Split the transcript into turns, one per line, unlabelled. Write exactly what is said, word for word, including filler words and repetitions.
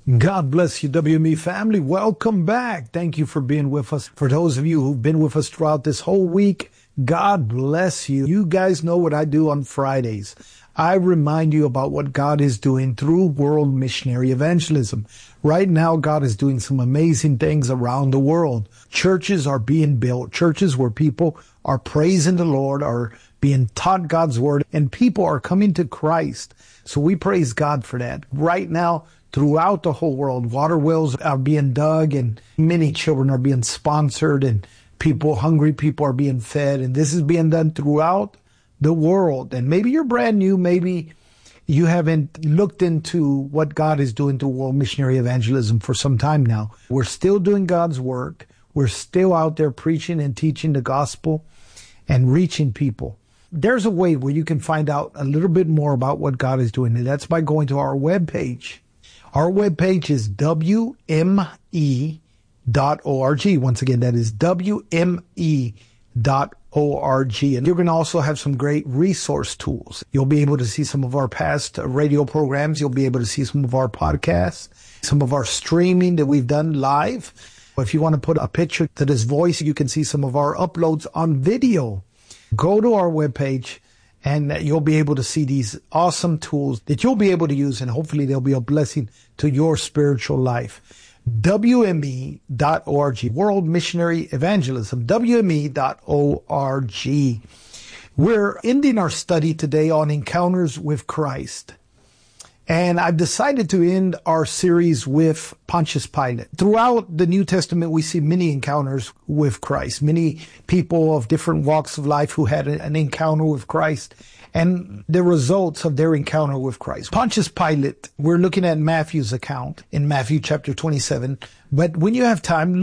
God bless you, W M E family. Welcome back. Thank you for being with us. For those of you who've been with us throughout this whole week, God bless you. You guys know what I do on Fridays. I remind you about what God is doing through World Missionary Evangelism. Right now, God is doing some amazing things around the world. Churches are being built, churches where people are praising the Lord, are being taught God's word, and people are coming to Christ. So we praise God for that. Right now, throughout the whole world, water wells are being dug and many children are being sponsored and people, hungry people are being fed. And this is being done throughout the world. And maybe you're brand new. Maybe you haven't looked into what God is doing through World Missionary Evangelism for some time now. We're still doing God's work. We're still out there preaching and teaching the gospel and reaching people. There's a way where you can find out a little bit more about what God is doing. And that's by going to our webpage. Our webpage is W M E dot org. Once again, that is W M E dot org. And you're going to also have some great resource tools. You'll be able to see some of our past radio programs. You'll be able to see some of our podcasts, some of our streaming that we've done live. If you want to put a picture to this voice, you can see some of our uploads on video. Go to our webpage. And you'll be able to see these awesome tools that you'll be able to use, and hopefully they'll be a blessing to your spiritual life. W M E dot org, World Missionary Evangelism, W M E dot org. We're ending our study today on encounters with Christ. And I've decided to end our series with Pontius Pilate. Throughout the New Testament, we see many encounters with Christ, many people of different walks of life who had an encounter with Christ and the results of their encounter with Christ. Pontius Pilate, we're looking at Matthew's account in Matthew chapter twenty-seven. But when you have time,